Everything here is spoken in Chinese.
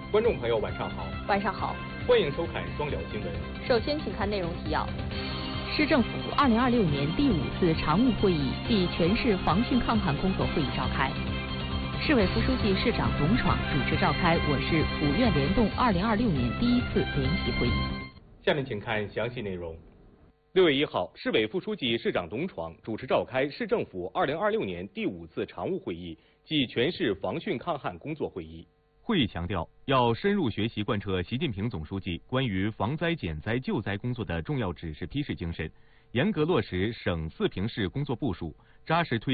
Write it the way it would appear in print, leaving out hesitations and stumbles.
观众朋友，晚上好。 晚上好， 欢迎收看双聊新闻。 首先，请看内容提要。 市政府2026年第5次常务会议暨全市防汛抗旱工作会议召开，市委副书记、市长董闯主持召开我市府院联动2026年第1次联席会议。 下面请看详细内容。6月1号，市委副书记、市长董闯主持召开市政府2026年第5次常务会议暨全市防汛抗旱工作会议。会议强调，要深入学习贯彻习近平总书记关于防灾减灾救灾工作的重要指示批示精神，严格落实省4平市工作部署，扎实推